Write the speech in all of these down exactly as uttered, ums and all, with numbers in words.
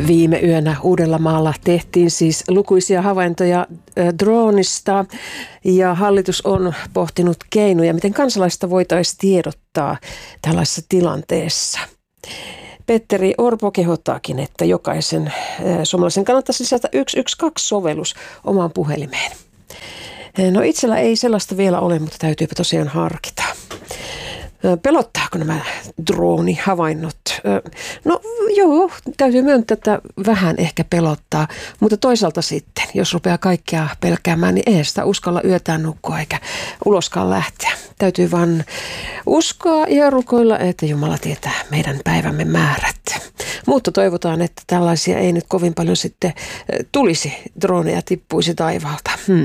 Viime yönä Uudellamaalla tehtiin siis lukuisia havaintoja droonista ja hallitus on pohtinut keinoja, miten kansalaista voitaisiin tiedottaa tällaisessa tilanteessa. Petteri Orpo kehottaakin, että jokaisen suomalaisen kannattaisi lisätä yksi yksi kaksi-sovellus omaan puhelimeen. No itsellä ei sellaista vielä ole, mutta täytyypä tosiaan harkita. Pelottaako nämä droonihavainnot? No joo, täytyy myöntää, että vähän ehkä pelottaa, mutta toisaalta sitten, jos rupeaa kaikkea pelkäämään, niin ei sitä uskalla yötään nukkua eikä uloskaan lähteä. Täytyy vaan uskoa ja rukoilla, että Jumala tietää meidän päivämme määrät. Mutta toivotaan, että tällaisia ei nyt kovin paljon sitten tulisi, droneja tippuisi taivaalta. Hmm.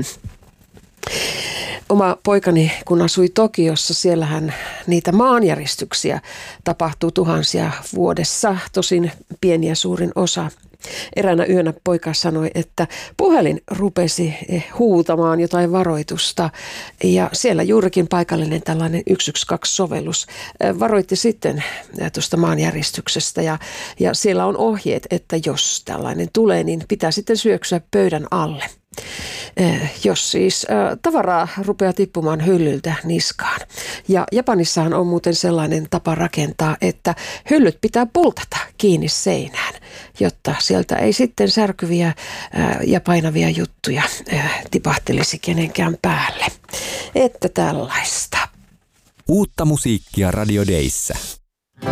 Oma poikani, kun asui Tokiossa, siellähän niitä maanjäristyksiä tapahtuu tuhansia vuodessa, tosin pieni ja suurin osa. Eräänä yönä poika sanoi, että puhelin rupesi huutamaan jotain varoitusta ja siellä juurikin paikallinen tällainen yksi yksi kaksi-sovellus varoitti sitten tuosta maanjäristyksestä ja, ja siellä on ohjeet, että jos tällainen tulee, niin pitää sitten syöksyä pöydän alle. Jos siis tavaraa rupeaa tippumaan hyllyltä niskaan. Ja Japanissahan on muuten sellainen tapa rakentaa, että hyllyt pitää pultata kiinni seinään, jotta sieltä ei sitten särkyviä ja painavia juttuja tipahtelisi kenenkään päälle. Että tällaista. Uutta musiikkia Radio Dayssä.